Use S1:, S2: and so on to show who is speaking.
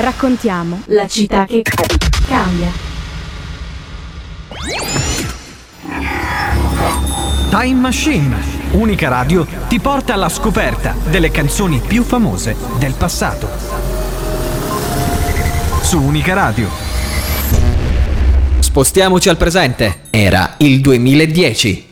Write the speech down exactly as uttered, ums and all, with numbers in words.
S1: raccontiamo la città che cambia.
S2: Time Machine, Unica Radio, ti porta alla scoperta delle canzoni più famose del passato. Su Unica Radio.
S3: Spostiamoci al presente. Era il duemiladieci.